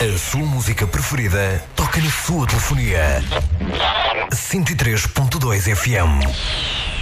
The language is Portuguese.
A sua música preferida toca na sua telefonia. 103.2 FM.